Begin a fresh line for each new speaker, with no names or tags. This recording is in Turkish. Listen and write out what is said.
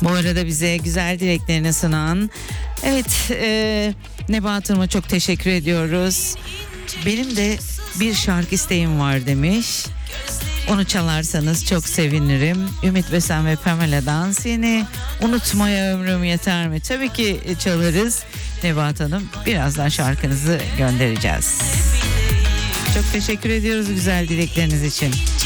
Bu arada bize güzel dileklerini sunan, evet, Nebahat Hanım'a çok teşekkür ediyoruz. Benim de bir şarkı isteğim var demiş. Onu çalarsanız çok sevinirim. Ümit Besen ve Pamela'dan Seni Unutmaya Ömrüm Yeter mi? Tabii ki çalarız Nebahat Hanım. Birazdan şarkınızı göndereceğiz. Çok teşekkür ediyoruz güzel dilekleriniz için.